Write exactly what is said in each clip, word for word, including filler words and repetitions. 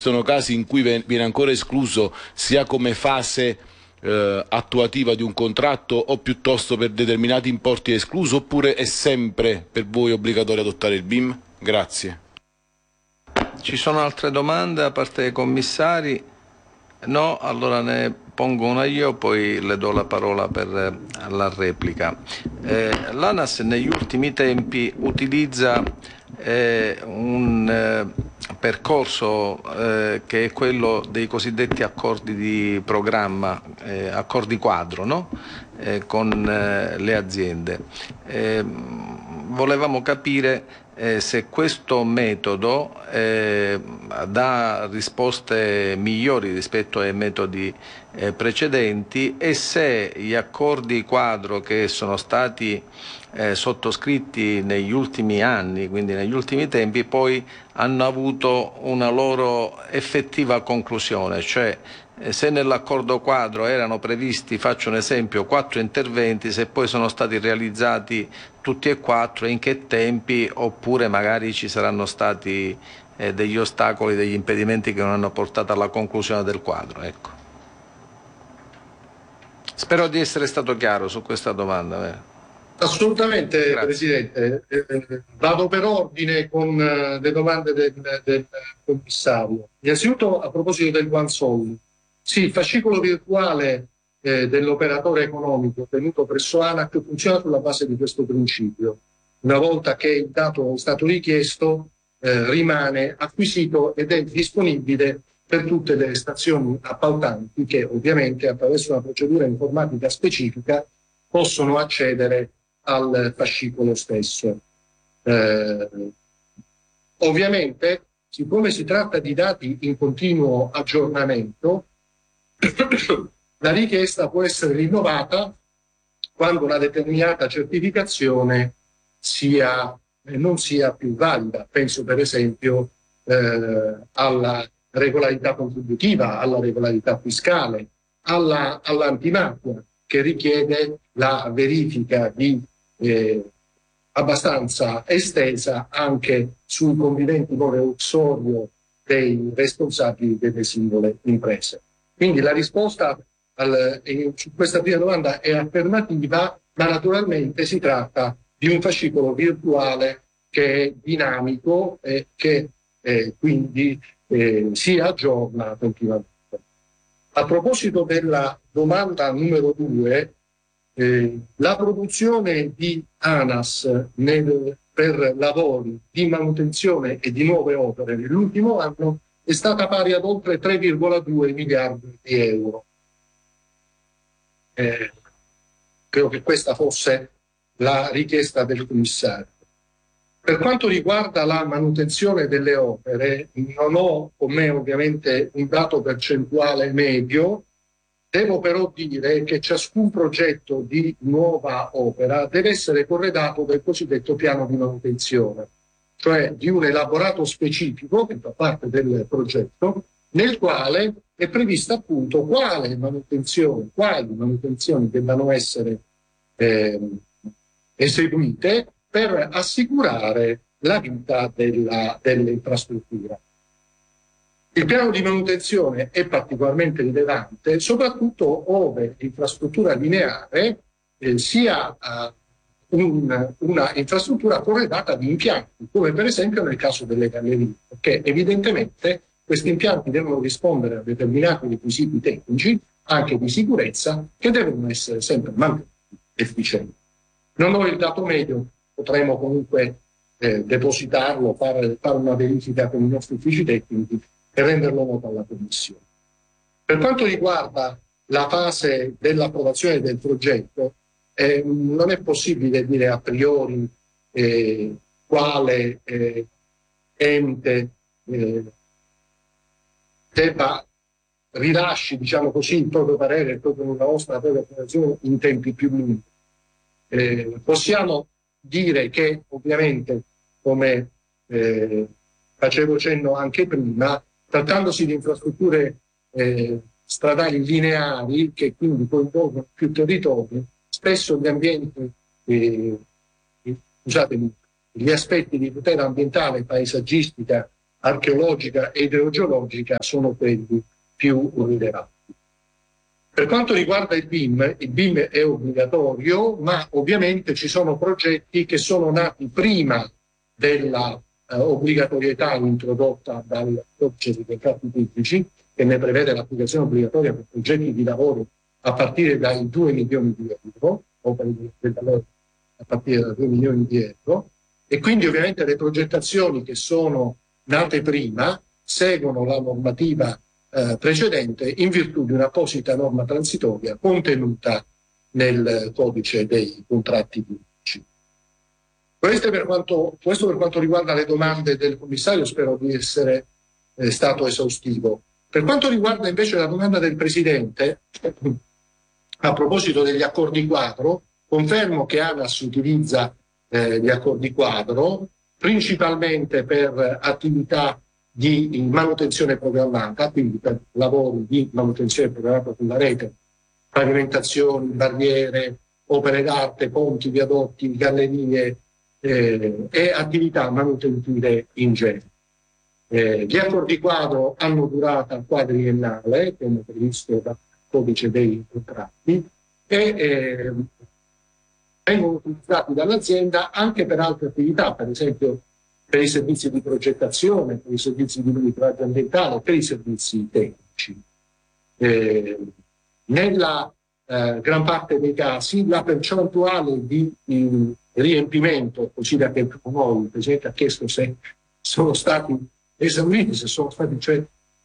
sono casi in cui viene ancora escluso sia come fase eh, attuativa di un contratto o piuttosto per determinati importi è escluso, oppure è sempre per voi obbligatorio adottare il B I M? Grazie. Ci sono altre domande da parte dei commissari? No? Allora ne pongo una io, poi le do la parola per la replica. Eh, L'ANAS negli ultimi tempi utilizza eh, un eh, percorso eh, che è quello dei cosiddetti accordi di programma, eh, accordi quadro, no? eh, con eh, le aziende. Eh, volevamo capire Eh, se questo metodo eh, dà risposte migliori rispetto ai metodi eh, precedenti e se gli accordi quadro che sono stati eh, sottoscritti negli ultimi anni, quindi negli ultimi tempi, poi hanno avuto una loro effettiva conclusione, cioè se nell'accordo quadro erano previsti, faccio un esempio, quattro interventi, se poi sono stati realizzati tutti e quattro, in che tempi, oppure magari ci saranno stati eh, degli ostacoli, degli impedimenti che non hanno portato alla conclusione del quadro. Ecco. Spero di essere stato chiaro su questa domanda. Eh. Assolutamente, Grazie. Presidente. Eh, vado per ordine con eh, le domande del, del commissario. Innanzitutto a proposito del OneSol. Sì, il fascicolo virtuale eh, dell'operatore economico tenuto presso ANAC funziona sulla base di questo principio. Una volta che il dato è stato richiesto, eh, rimane acquisito ed è disponibile per tutte le stazioni appaltanti che ovviamente attraverso una procedura informatica specifica possono accedere al fascicolo stesso. Eh, ovviamente, siccome si tratta di dati in continuo aggiornamento, la richiesta può essere rinnovata quando una determinata certificazione sia, eh, non sia più valida. Penso per esempio eh, alla regolarità contributiva, alla regolarità fiscale, alla, all'antimafia, che richiede la verifica di eh, abbastanza estesa anche sui conviventi more uxorio dei responsabili delle singole imprese. Quindi la risposta al, eh, su questa prima domanda è affermativa, ma naturalmente si tratta di un fascicolo virtuale che è dinamico e che eh, quindi eh, si aggiorna continuamente. A proposito della domanda numero due, eh, la produzione di ANAS nel, per lavori di manutenzione e di nuove opere nell'ultimo anno è stata pari ad oltre tre virgola due miliardi di euro. Eh, credo che questa fosse la richiesta del commissario. Per quanto riguarda la manutenzione delle opere, non ho con me ovviamente un dato percentuale medio, devo però dire che ciascun progetto di nuova opera deve essere corredato del cosiddetto piano di manutenzione, cioè di un elaborato specifico che fa parte del progetto, nel quale è prevista appunto quale manutenzione, quali manutenzioni debbano essere eh, eseguite per assicurare la vita della, dell'infrastruttura. Il piano di manutenzione è particolarmente rilevante, soprattutto ove l'infrastruttura lineare eh, sia eh, un, una infrastruttura corredata di impianti, come per esempio nel caso delle gallerie, perché evidentemente questi impianti devono rispondere a determinati requisiti tecnici, anche di sicurezza, che devono essere sempre mantenuti efficienti. Non ho il dato medio, potremo comunque eh, depositarlo, fare, fare una verifica con i nostri uffici tecnici e renderlo noto alla Commissione. Per quanto riguarda la fase dell'approvazione del progetto, eh, non è possibile dire a priori eh, quale eh, ente eh, debba rilasci, diciamo così, il proprio parere, il proprio, la nostra propria approvazione in tempi più lunghi. Eh, possiamo dire che ovviamente, come eh, facevo cenno anche prima, trattandosi di infrastrutture eh, stradali lineari che quindi coinvolgono più territori, spesso gli ambienti, eh, scusatemi, gli aspetti di tutela ambientale e paesaggistica archeologica e idrogeologica sono quelli più rilevanti. Per quanto riguarda il B I M, il B I M è obbligatorio, ma ovviamente ci sono progetti che sono nati prima della eh, obbligatorietà introdotta dal codice dei contratti pubblici, che ne prevede l'applicazione obbligatoria per progetti di lavoro a partire dai due milioni di euro, opere di lavoro a partire da due milioni di euro, e quindi ovviamente le progettazioni che sono nate prima seguono la normativa eh, precedente in virtù di un'apposita norma transitoria contenuta nel codice dei contratti pubblici. Questo per quanto, questo per quanto riguarda le domande del commissario, spero di essere eh, stato esaustivo. Per quanto riguarda invece la domanda del Presidente, a proposito degli accordi quadro, confermo che ANAS utilizza eh, gli accordi quadro principalmente per attività di manutenzione programmata, quindi per lavori di manutenzione programmata sulla rete, pavimentazioni, barriere, opere d'arte, ponti, viadotti, gallerie eh, e attività manutentive in genere. Eh, gli accordi quadro hanno durata quadriennale, come previsto dal codice dei contratti, e eh, vengono utilizzati dall'azienda anche per altre attività, per esempio per i servizi di progettazione, per i servizi di monitoraggio ambientale, per i servizi tecnici. Eh, nella eh, gran parte dei casi la percentuale di, di riempimento, così da che noi, il Presidente ha chiesto se sono stati esauriti, se sono stati cioè,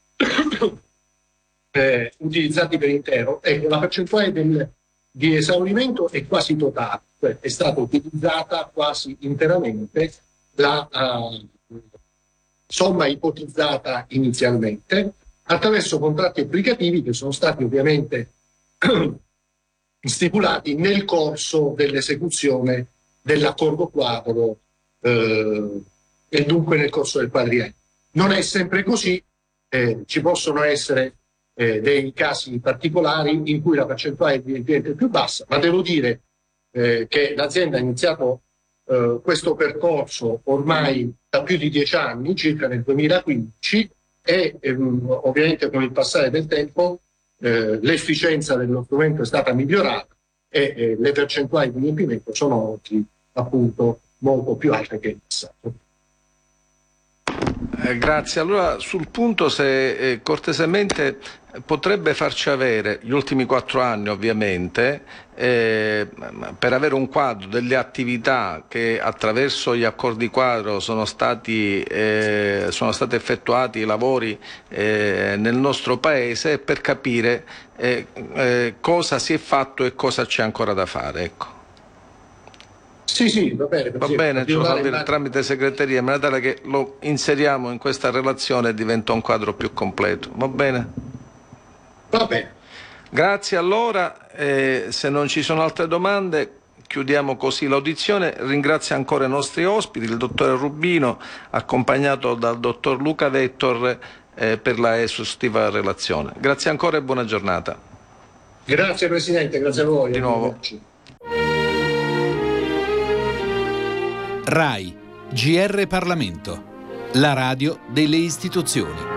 eh, utilizzati per intero, ecco, la percentuale del, di esaurimento è quasi totale, cioè è stata utilizzata quasi interamente la uh, somma ipotizzata inizialmente attraverso contratti applicativi che sono stati ovviamente stipulati nel corso dell'esecuzione dell'accordo quadro eh, e dunque nel corso del quadriennio. Non è sempre così, eh, ci possono essere eh, dei casi particolari in cui la percentuale di riempimento è più bassa, ma devo dire eh, che l'azienda ha iniziato Uh, questo percorso ormai da più di dieci anni, circa nel duemilaquindici, e ehm, ovviamente con il passare del tempo eh, l'efficienza dello strumento è stata migliorata e eh, le percentuali di riempimento sono oggi appunto molto più alte che in passato. Eh, grazie. Allora sul punto, se eh, cortesemente potrebbe farci avere gli ultimi quattro anni ovviamente eh, per avere un quadro delle attività che attraverso gli accordi quadro sono stati eh, sono stati effettuati i lavori eh, nel nostro paese, per capire eh, eh, cosa si è fatto e cosa c'è ancora da fare, ecco. Sì, sì, va bene. Va bene, ce lo fa avere tramite segreteria, in maniera tale che lo inseriamo in questa relazione e diventa un quadro più completo. Va bene? Va bene. Grazie allora, eh, se non ci sono altre domande chiudiamo così l'audizione. Ringrazio ancora i nostri ospiti, il dottore Rubino accompagnato dal dottor Luca Vettor eh, per la esaustiva relazione. Grazie ancora e buona giornata. Grazie Presidente, grazie a voi. Di nuovo. RAI, G R Parlamento, la radio delle istituzioni.